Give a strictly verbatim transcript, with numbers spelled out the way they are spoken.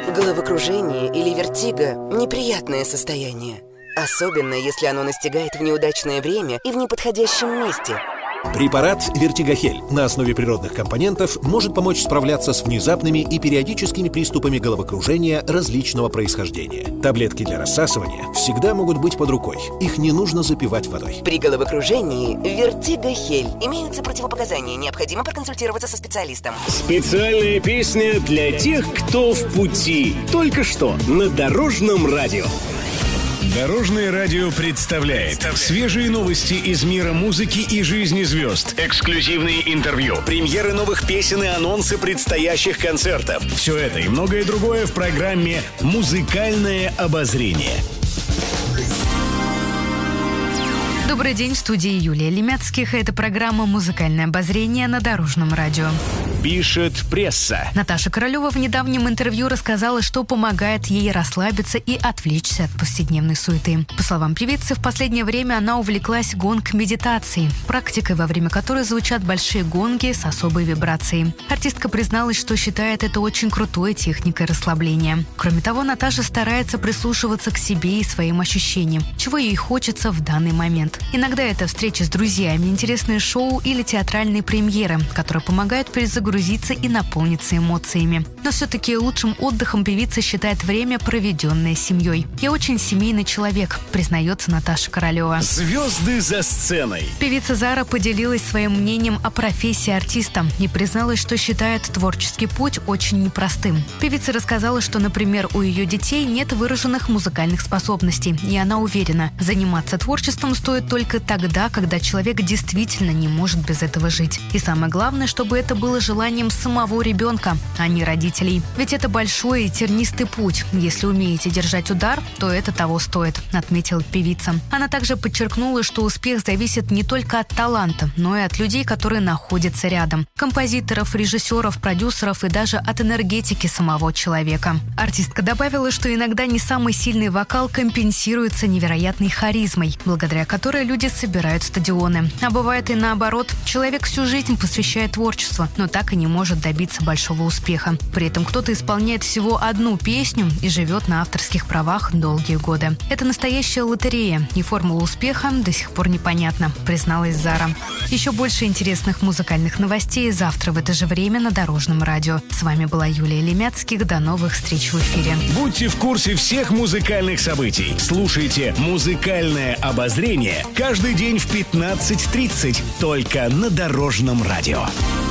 Головокружение или вертиго – неприятное состояние. Особенно, если оно настигает в неудачное время и в неподходящем месте. Препарат «Вертигохель» на основе природных компонентов может помочь справляться с внезапными и периодическими приступами головокружения различного происхождения. Таблетки для рассасывания всегда могут быть под рукой. Их не нужно запивать водой. При головокружении «Вертигохель» имеются противопоказания. Необходимо проконсультироваться со специалистом. Специальная песня для тех, кто в пути. Только что на Дорожном радио. Дорожное радио представляет свежие новости из мира музыки и жизни звезд. Эксклюзивные интервью, премьеры новых песен и анонсы предстоящих концертов. Все это и многое другое в программе «Музыкальное обозрение». Добрый день, в студии Юлия Лемяцких. Это программа «Музыкальное обозрение» на Дорожном радио. Пишет пресса. Наташа Королева в недавнем интервью рассказала, что помогает ей расслабиться и отвлечься от повседневной суеты. По словам певицы, в последнее время она увлеклась гонг-медитацией, практикой, во время которой звучат большие гонги с особой вибрацией. Артистка призналась, что считает это очень крутой техникой расслабления. Кроме того, Наташа старается прислушиваться к себе и своим ощущениям, чего ей хочется в данный момент. Иногда это встречи с друзьями, интересные шоу или театральные премьеры, которые помогают перезагрузиться и наполниться эмоциями. Но все-таки лучшим отдыхом певица считает время, проведенное с семьей. «Я очень семейный человек», признается Наташа Королева. Звезды за сценой. Певица Зара поделилась своим мнением о профессии артиста и призналась, что считает творческий путь очень непростым. Певица рассказала, что, например, у ее детей нет выраженных музыкальных способностей, и она уверена, заниматься творчеством стоит только тогда, когда человек действительно не может без этого жить. И самое главное, чтобы это было желанием самого ребенка, а не родителей. Ведь это большой и тернистый путь. Если умеете держать удар, то это того стоит, отметила певица. Она также подчеркнула, что успех зависит не только от таланта, но и от людей, которые находятся рядом. Композиторов, режиссеров, продюсеров и даже от энергетики самого человека. Артистка добавила, что иногда не самый сильный вокал компенсируется невероятной харизмой, благодаря которой люди собирают стадионы. А бывает и наоборот. Человек всю жизнь посвящает творчеству, но так и не может добиться большого успеха. При этом кто-то исполняет всего одну песню и живет на авторских правах долгие годы. Это настоящая лотерея, и формула успеха до сих пор непонятна, призналась Зара. Еще больше интересных музыкальных новостей завтра в это же время на Дорожном радио. С вами была Юлия Лемяцких. До новых встреч в эфире. Будьте в курсе всех музыкальных событий. Слушайте «Музыкальное обозрение» каждый день в пятнадцать тридцать только на Дорожном радио.